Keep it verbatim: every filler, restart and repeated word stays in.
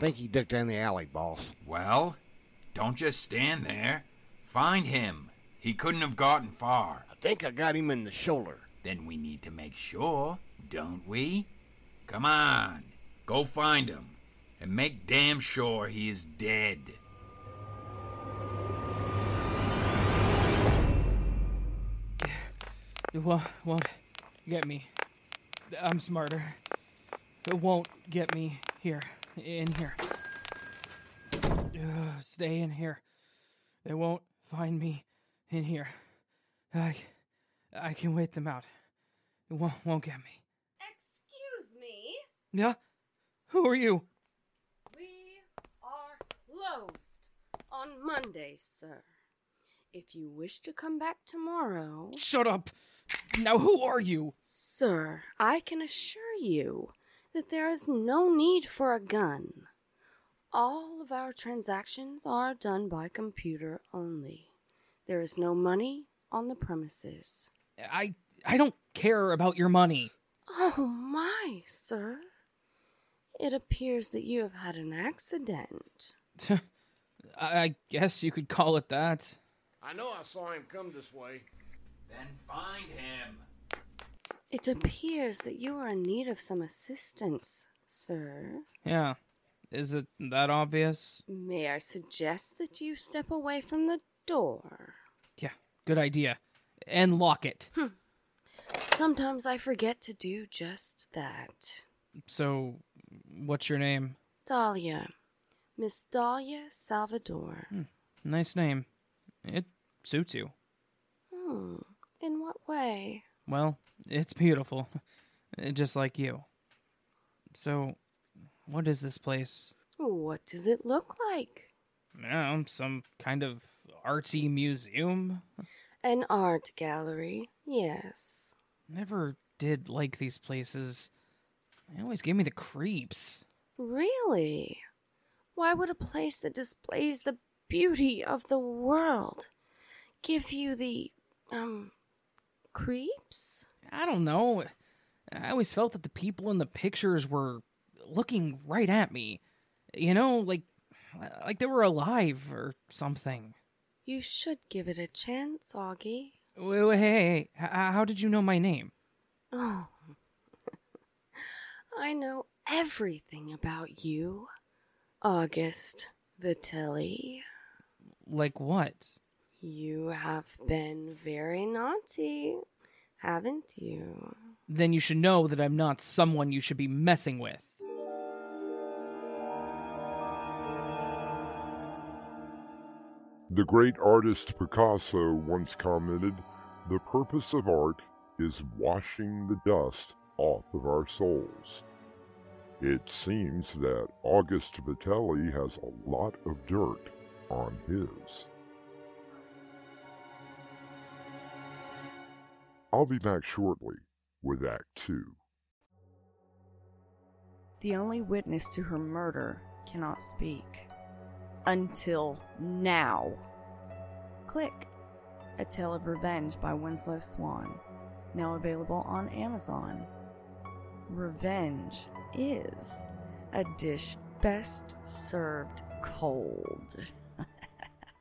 think he ducked down the alley, boss. Well, don't just stand there. Find him. He couldn't have gotten far. I think I got him in the shoulder. Then we need to make sure, don't we? Come on, go find him, and make damn sure he is dead. It won't, won't get me. I'm smarter. It won't get me here. In here. Uh, stay in here. They won't find me in here. I, I can wait them out. It won't, won't get me. Excuse me? Yeah? Who are you? We are closed on Monday, sir. If you wish to come back tomorrow... Shut up! Now who are you? Sir, I can assure you that there is no need for a gun. All of our transactions are done by computer only. There is no money on the premises. I I don't care about your money. Oh my, sir. It appears that you have had an accident. I guess you could call it that. I know I saw him come this way. Then find him. It appears that you are in need of some assistance, sir. Yeah. Is it that obvious? May I suggest that you step away from the door? Yeah, good idea. And lock it. Hmm. Sometimes I forget to do just that. So, what's your name? Dahlia. Miss Dahlia Salvador. Hmm. Nice name. It suits you. Hmm. In what way? Well, it's beautiful. Just like you. So, what is this place? What does it look like? Um, some kind of artsy museum? An art gallery, yes. Never did like these places. They always gave me the creeps. Really? Why would a place that displays the beauty of the world give you the, um, creeps? I don't know. I always felt that the people in the pictures were looking right at me. You know, like like they were alive or something. You should give it a chance, Augie. Wait, wait, hey, hey, hey. How did you know my name? Oh, I know everything about you, August Vitelli. Like what? You have been very naughty, haven't you? Then you should know that I'm not someone you should be messing with. The great artist Picasso once commented, "The purpose of art is washing the dust off of our souls." It seems that August Vitelli has a lot of dirt on his. I'll be back shortly with Act Two. The only witness to her murder cannot speak. Until now. Click. A Tale of Revenge by Winslow Swan. Now available on Amazon. Revenge is a dish best served cold.